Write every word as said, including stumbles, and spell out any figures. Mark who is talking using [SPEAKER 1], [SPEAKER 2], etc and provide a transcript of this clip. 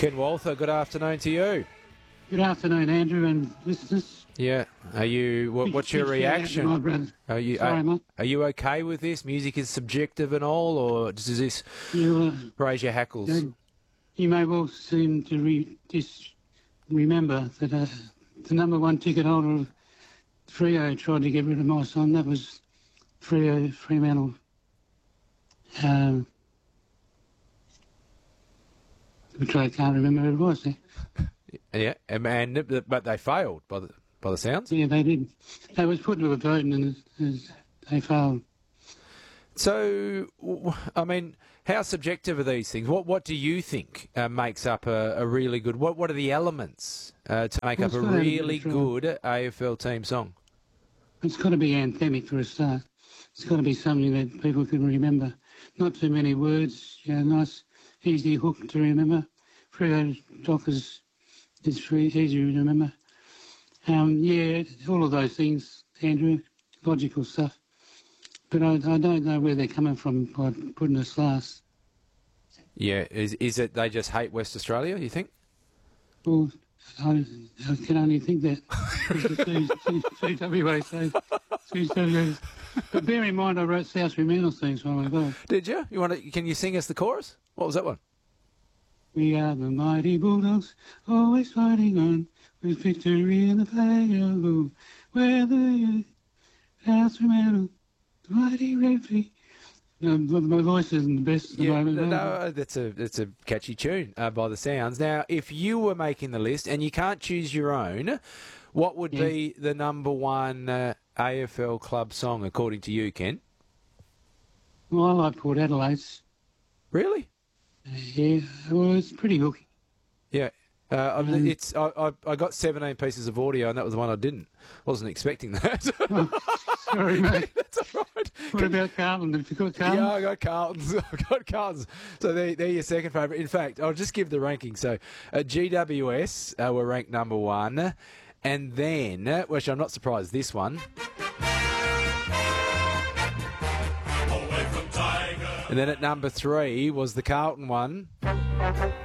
[SPEAKER 1] Ken Walther, good afternoon to you.
[SPEAKER 2] Good afternoon, Andrew and listeners.
[SPEAKER 1] Yeah, are you? What, what's your reaction?
[SPEAKER 2] My brother.
[SPEAKER 1] Are you?
[SPEAKER 2] Sorry,
[SPEAKER 1] are,
[SPEAKER 2] mate.
[SPEAKER 1] are you okay with this? Music is subjective and all, or does this
[SPEAKER 2] You, uh,
[SPEAKER 1] raise your hackles?
[SPEAKER 2] you, you may well seem to re- just remember that uh, the number one ticket holder of Freo tried to get rid of my son. That was Freo Fremantle. Um, which I can't remember who it was. Eh?
[SPEAKER 1] Yeah, and, and but they failed by the by the sounds.
[SPEAKER 2] Yeah, they did. They was put to a vote and it, it, they failed.
[SPEAKER 1] So, I mean, how subjective are these things? What What do you think uh, makes up a, a really good? What What are the elements uh, to make
[SPEAKER 2] Well,
[SPEAKER 1] up a
[SPEAKER 2] it's gotta be
[SPEAKER 1] really
[SPEAKER 2] true.
[SPEAKER 1] good A F L team song?
[SPEAKER 2] It's got to be anthemic for a start. It's got to be something that people can remember. Not too many words, you know, nice, easy hook to remember. Freo Dockers is free, easy to remember. Um, yeah, all of those things, Andrew, logical stuff. But I, I don't know where they're coming from by putting us last.
[SPEAKER 1] Yeah, is is it they just hate West Australia? You think?
[SPEAKER 2] Well, I, I can only think that. C W A says. But bear in mind, I wrote South Fremantle things while ago.
[SPEAKER 1] Did you? You want to? Can you sing us the chorus? What was that one?
[SPEAKER 2] We are the mighty Bulldogs, always fighting on, with victory in the flag of blue. We're the South Fremantle, the mighty referee. No, my voice isn't the best at the
[SPEAKER 1] Yeah,
[SPEAKER 2] moment.
[SPEAKER 1] no, that's a that's a catchy tune uh, by the sounds. Now, if you were making the list and you can't choose your own, what would
[SPEAKER 2] Yeah.
[SPEAKER 1] be the number one uh, A F L club song according to you, Ken?
[SPEAKER 2] Well, I like Port Adelaide's.
[SPEAKER 1] Really?
[SPEAKER 2] Uh, yeah, well, it's pretty hooky.
[SPEAKER 1] Yeah. Uh, I-
[SPEAKER 2] Um,
[SPEAKER 1] it's I, I I got seventeen pieces of audio and that was the one I didn't. Wasn't expecting that.
[SPEAKER 2] Sorry, mate.
[SPEAKER 1] That's all right.
[SPEAKER 2] What about Carlton? Have you got Carlton?
[SPEAKER 1] Yeah, I got Carlton's. I got Carlton's. So they're, they're your second favourite. In fact, I'll just give the ranking. So uh, G W S uh, were ranked number one. And then, uh, which I'm not surprised, this one. And then at number three was the Carlton one.